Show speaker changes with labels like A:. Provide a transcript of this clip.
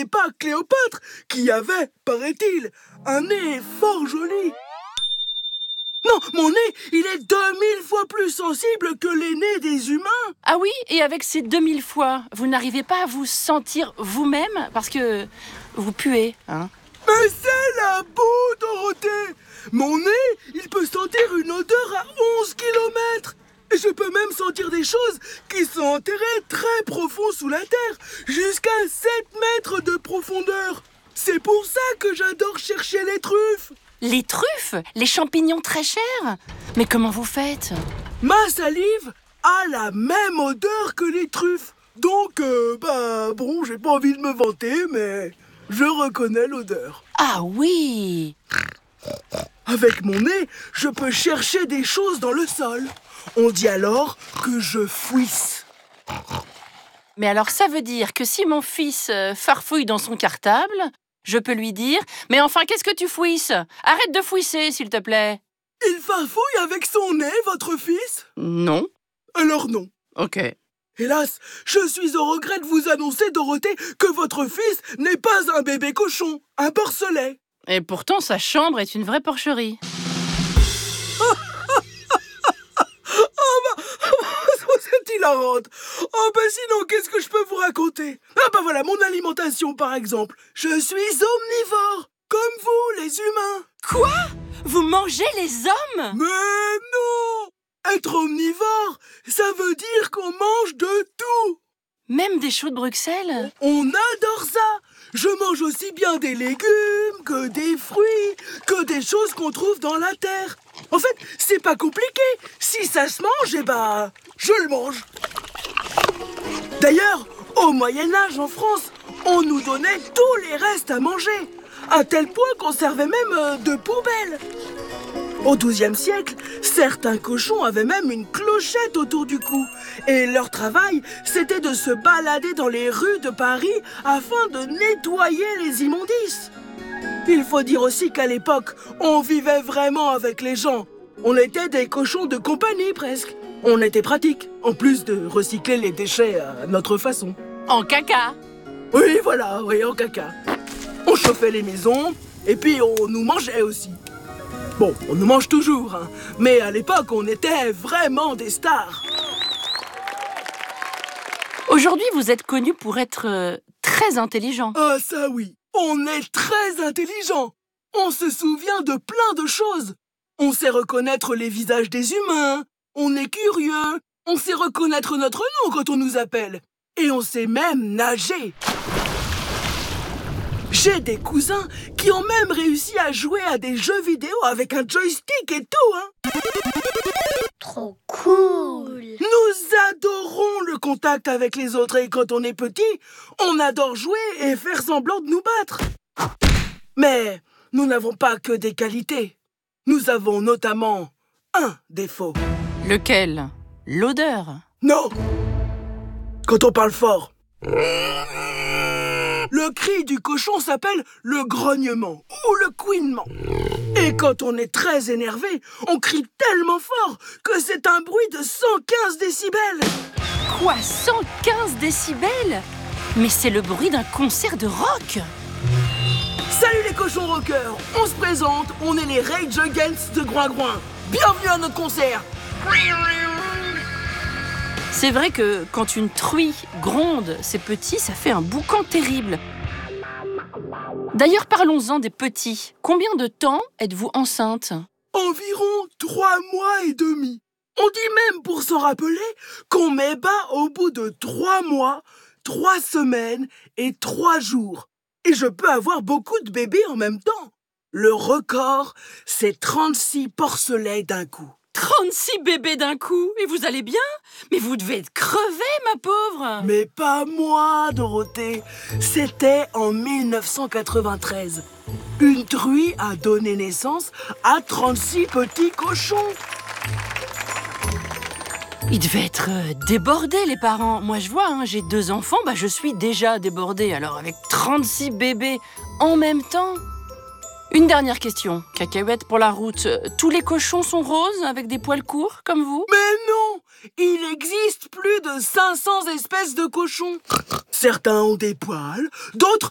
A: n'était pas Cléopâtre, qui avait, paraît-il, un nez fort joli. Non, mon nez, il est 2000 fois plus sensible que les nez des humains.
B: Ah oui, et avec ces 2000 fois, vous n'arrivez pas à vous sentir vous-même parce que vous puez, hein?
A: Mais c'est la boue, Dorothée. Mon nez, il peut sentir une odeur à 11 kilomètres. Et je peux même sentir des choses qui sont enterrées très profond sous la terre, jusqu'à 7 mètres de profondeur. C'est pour ça que j'adore chercher les truffes.
B: Les truffes? Les champignons très chers? Mais comment vous faites?
A: Ma salive a la même odeur que les truffes. Donc, bon, j'ai pas envie de me vanter, mais je reconnais l'odeur.
B: Ah oui!
A: Avec mon nez, je peux chercher des choses dans le sol. On dit alors que je fouisse.
B: Mais alors ça veut dire que si mon fils farfouille dans son cartable, je peux lui dire « Mais enfin, qu'est-ce que tu fouisses? Arrête de fouisser, s'il te plaît !»
A: Il farfouille avec son nez, votre fils?
B: Non.
A: Alors non.
B: Ok.
A: Hélas, je suis au regret de vous annoncer, Dorothée, que votre fils n'est pas un bébé cochon, un porcelet.
B: Et pourtant, sa chambre est une vraie porcherie.
A: C'est hilarante. Oh sinon, qu'est-ce que je peux vous raconter? Voilà, mon alimentation par exemple. Je suis omnivore, comme vous, les humains.
B: Quoi? Vous mangez les hommes?
A: Mais non! Être omnivore, ça veut dire qu'on mange de tout.
B: Même des choux de Bruxelles?
A: On adore ça. Je mange aussi bien des légumes que des fruits, que des choses qu'on trouve dans la terre. En fait, c'est pas compliqué. Si ça se mange, je le mange. D'ailleurs, au Moyen-Âge en France, on nous donnait tous les restes à manger, à tel point qu'on servait même de poubelle. Au XIIe siècle, certains cochons avaient même une clochette autour du cou. Et leur travail, c'était de se balader dans les rues de Paris afin de nettoyer les immondices. Il faut dire aussi qu'à l'époque, on vivait vraiment avec les gens. On était des cochons de compagnie presque. On était pratique, en plus de recycler les déchets à notre façon.
B: En caca?
A: Oui, voilà, oui, en caca. On chauffait les maisons, et puis on nous mangeait aussi. Bon, on nous mange toujours, hein, mais à l'époque, on était vraiment des stars.
B: Aujourd'hui, vous êtes connu pour être très intelligent.
A: Ah ça oui, on est très intelligent. On se souvient de plein de choses. On sait reconnaître les visages des humains. On est curieux. On sait reconnaître notre nom quand on nous appelle. Et on sait même nager. J'ai des cousins qui ont même réussi à jouer à des jeux vidéo avec un joystick et tout, hein.
C: Trop cool!
A: Nous adorons le contact avec les autres et quand on est petit, on adore jouer et faire semblant de nous battre. Mais nous n'avons pas que des qualités. Nous avons notamment un défaut.
B: Lequel? L'odeur.
A: Non! Quand on parle fort. Le cri du cochon s'appelle le grognement ou le couinement. Et quand on est très énervé, on crie tellement fort que c'est un bruit de 115 décibels.
B: Quoi? 115 décibels? Mais c'est le bruit d'un concert de rock!
A: Salut les cochons rockers! On se présente, on est les Rage Against de Groin-Groin. Bienvenue à notre concert!
B: C'est vrai que quand une truie gronde ses petits, ça fait un boucan terrible. D'ailleurs, parlons-en des petits. Combien de temps êtes-vous enceinte?
A: Environ 3 mois et demi. On dit même, pour s'en rappeler, qu'on met bas au bout de 3 mois, 3 semaines et 3 jours. Et je peux avoir beaucoup de bébés en même temps. Le record, c'est 36 porcelets d'un coup.
B: 36 bébés d'un coup? Et vous allez bien? Mais vous devez être crevée, ma pauvre!
A: Mais pas moi, Dorothée. C'était en 1993. Une truie a donné naissance à 36 petits cochons.
B: Ils devaient être débordés, les parents. Moi, je vois, hein, j'ai 2 enfants, je suis déjà débordée. Alors, avec 36 bébés en même temps... Une dernière question, cacahuète pour la route. Tous les cochons sont roses avec des poils courts, comme vous?
A: Mais non! Il existe plus de 500 espèces de cochons. Certains ont des poils, d'autres